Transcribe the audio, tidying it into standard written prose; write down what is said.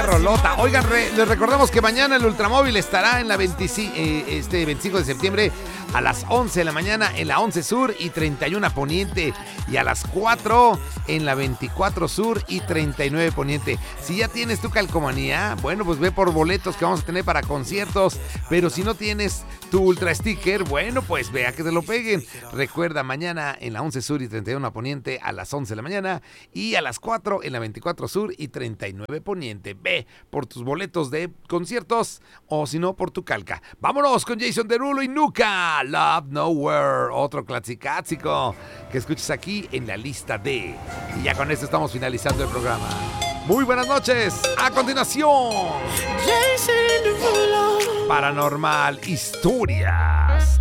rolota. Oigan, les recordamos que mañana el Ultramóvil estará en la 25 de septiembre a las 11 de la mañana en la 11 Sur y 31 Poniente. Y a las 4 en la 24 Sur y 39 Poniente. Si ya tienes tu calcomanía, bueno, pues ve por boletos que vamos a tener para conciertos. Pero si no tienes tu Ultra Sticker, bueno, pues vea que te lo peguen. Recuerda, mañana en la 11 Sur y 31 Poniente a las 11 de la mañana. Y a las 4 en la 24 Sur y 39 Poniente. Ve por tus boletos de conciertos o si no por tu calca. Vámonos con Jason Derulo y Nuka. Love Nowhere. Otro clásico que escuches aquí en la lista D. Y ya con esto estamos finalizando el programa. Muy buenas noches. A continuación, Jason Derulo. Paranormal Historias.